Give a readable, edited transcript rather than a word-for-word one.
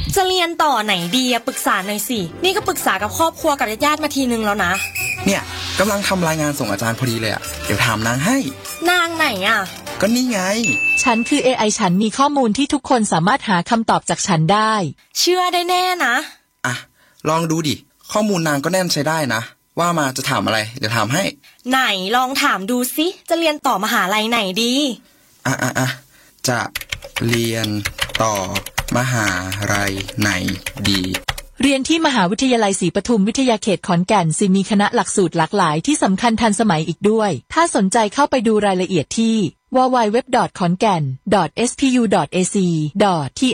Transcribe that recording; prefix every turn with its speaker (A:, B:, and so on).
A: จะเรียนต่อไหนดีอะปรึกษาหน่อยสินี่ก็ปรึกษากับครอบครัวกับญาติๆมาทีนึงแล้วนะ
B: เนี่ยกำลังทำรายงานส่งอาจารย์พอดีเลยอะเดี๋ยวถามนางให้
A: นางไหนอะ
B: ก็นี่ไง
C: ฉันคือ AI ฉันมีข้อมูลที่ทุกคนสามารถหาคำตอบจากฉันได้
A: เชื่อได้แน่นะ
B: อ่ะลองดูดิข้อมูลนางก็แน่นใช้ได้นะว่ามาจะถามอะไรเดี๋ยวถามให้
A: ไหนลองถามดูสิจะเรียนต่อมหาลัยไหนดี
B: จะเรียนต่อมหาลัยไหนดี
C: เรียนที่มหาวิทยาลัยศรีปทุมวิทยาเขตขอนแก่นสิมีคณะหลักสูตรหลากหลายที่สำคัญทันสมัยอีกด้วยถ้าสนใจเข้าไปดูรายละเอียดที่ www.khongan.spu.ac.th